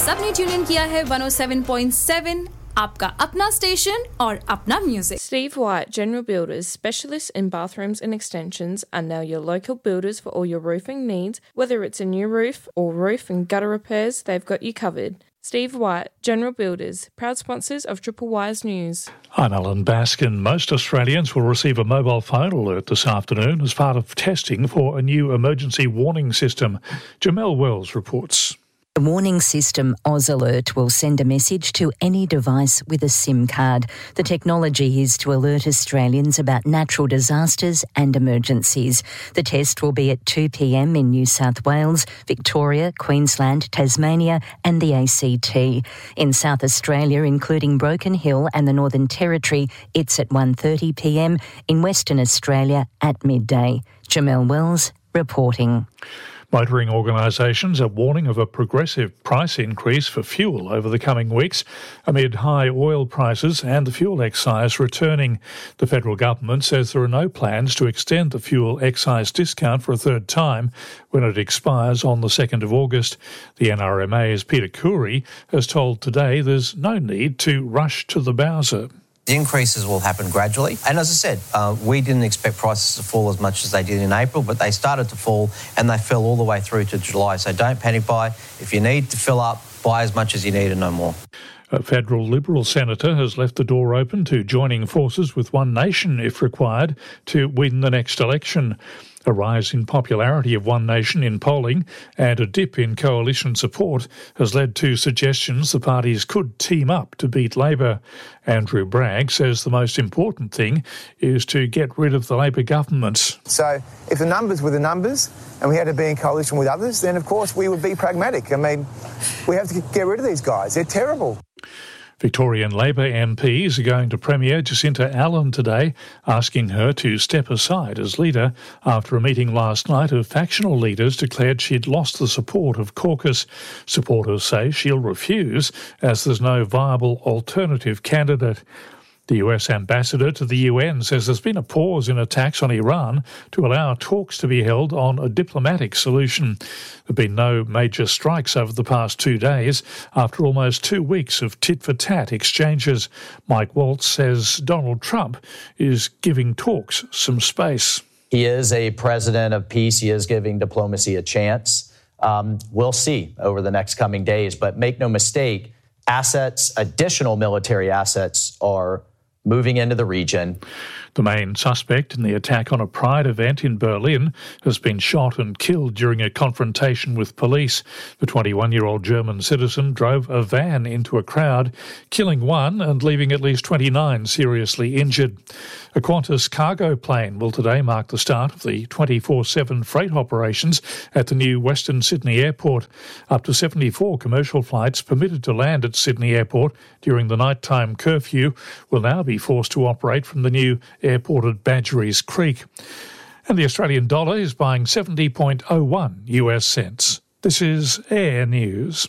सबने tune in किया है 107.7 आपका अपना स्टेशन और अपना music. Steve White, General Builders, specialists in bathrooms and extensions, are now your local builders for all your roofing needs. Whether it's a new roof or roof and gutter repairs, they've got you covered. Steve White, General Builders, proud sponsors of Triple Wise News. I'm Alan Baskin. Most Australians will receive a mobile phone alert this afternoon as part of testing for a new emergency warning system. Jamel Wells reports. The warning system Oz Alert will send a message to any device with a SIM card. The technology is to alert Australians about natural disasters and emergencies. The test will be at 2 p.m. in New South Wales, Victoria, Queensland, Tasmania and the ACT. In South Australia, including Broken Hill and the Northern Territory, it's at 1:30 p.m. In Western Australia at midday. Jamel Wells reporting. Motoring organisations are warning of a progressive price increase for fuel over the coming weeks amid high oil prices and the fuel excise returning. The federal government says there are no plans to extend the fuel excise discount for a third time when it expires on the 2nd of August. The NRMA's Peter Coorey has told Today there's no need to rush to the bowser. The increases will happen gradually. And as I said, we didn't expect prices to fall as much as they did in April, but they started to fall and they fell all the way through to July. So don't panic buy. If you need to fill up, buy as much as you need and no more. A federal Liberal senator has left the door open to joining forces with One Nation, if required, to win the next election. A rise in popularity of One Nation in polling and a dip in coalition support has led to suggestions the parties could team up to beat Labor. Andrew Bragg says the most important thing is to get rid of the Labor government. So if the numbers were the numbers and we had to be in coalition with others, then of course we would be pragmatic. I mean, we have to get rid of these guys. They're terrible. Victorian Labor MPs are going to Premier Jacinta Allen today, asking her to step aside as leader after a meeting last night of factional leaders declared she'd lost the support of caucus. Supporters say she'll refuse as there's no viable alternative candidate. The US ambassador to the UN says there's been a pause in attacks on Iran to allow talks to be held on a diplomatic solution. There have been no major strikes over the past 2 days after almost 2 weeks of tit-for-tat exchanges. Mike Waltz says Donald Trump is giving talks some space. He is a president of peace. He is giving diplomacy a chance. We'll see over the next coming days. But make no mistake, additional military assets are moving into the region. The main suspect in the attack on a Pride event in Berlin has been shot and killed during a confrontation with police. The 21-year-old German citizen drove a van into a crowd, killing one and leaving at least 29 seriously injured. A Qantas cargo plane will today mark the start of the 24/7 freight operations at the new Western Sydney Airport. Up to 74 commercial flights permitted to land at Sydney Airport during the nighttime curfew will now be forced to operate from the new airport at Badgerys Creek. And the Australian dollar is buying 70.01 US cents. This is Air News.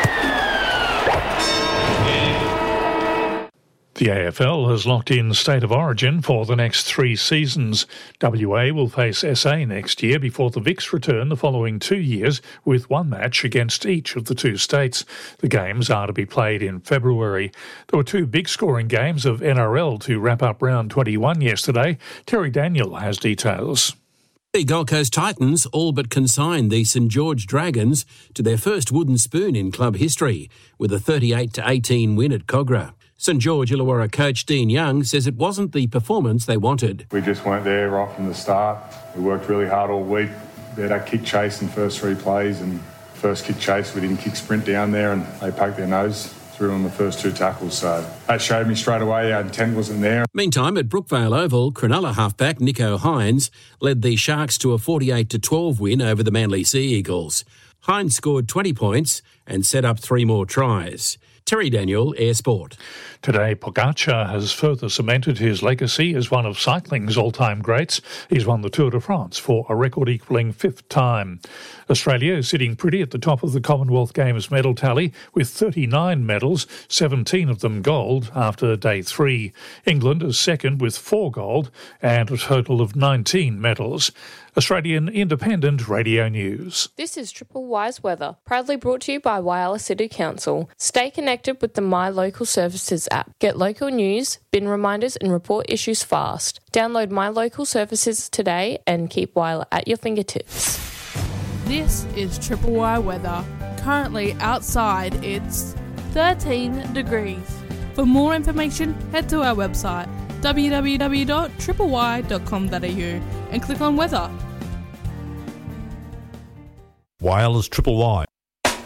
The AFL has locked in State of Origin for the next 3 seasons. WA will face SA next year before the Vics return the following 2 years with one match against each of the 2 states. The games are to be played in February. There were 2 big scoring games of NRL to wrap up round 21 yesterday. Terry Daniel has details. The Gold Coast Titans all but consigned the St George Dragons to their first wooden spoon in club history with a 38-18 win at Kogarah. St George Illawarra coach Dean Young says it wasn't the performance they wanted. We just weren't there right from the start. We worked really hard all week. We had our kick chase in first 3 plays, and first kick chase we didn't kick sprint down there and they poked their nose through on the first 2 tackles. So that showed me straight away our intent wasn't there. Meantime, at Brookvale Oval, Cronulla halfback Nico Hines led the Sharks to a 48-12 win over the Manly Sea Eagles. Hines scored 20 points and set up 3 more tries. Terry Daniel, Air Sport. Today, Pogacar has further cemented his legacy as one of cycling's all-time greats. He's won the Tour de France for a record-equalling 5th time. Australia is sitting pretty at the top of the Commonwealth Games medal tally with 39 medals, 17 of them gold after day 3. England is second with 4 gold and a total of 19 medals. Australian Independent Radio News. This is Triple Y's weather, proudly brought to you by Whyalla City Council. Stay connected with the My Local Services app. Get local news, bin reminders and report issues fast. Download My Local Services today and keep Whyalla at your fingertips. This is Triple Y weather. Currently outside it's 13 degrees. For more information, head to our website www.tripley.com.au and click on weather. Whyalla Triple Y.